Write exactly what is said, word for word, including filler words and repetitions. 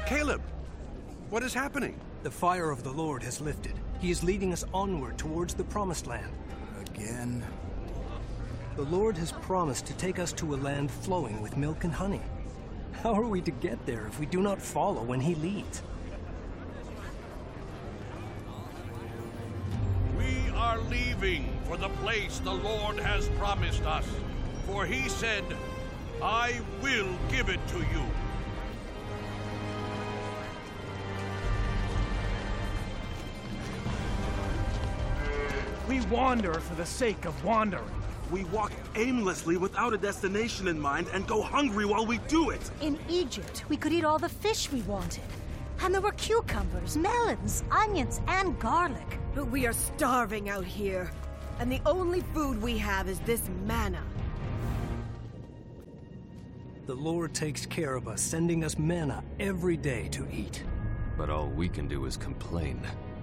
Caleb! What is happening? The fire of the Lord has lifted. He is leading us onward towards the Promised Land. Again? The Lord has promised to take us to a land flowing with milk and honey. How are we to get there if we do not follow when He leads? We are leaving for the place the Lord has promised us. For He said, I will give it to you. We wander for the sake of wandering. We walk aimlessly without a destination in mind and go hungry while we do it. In Egypt, we could eat all the fish we wanted. And there were cucumbers, melons, onions, and garlic. But we are starving out here. And the only food we have is this manna. The Lord takes care of us, sending us manna every day to eat. But all we can do is complain.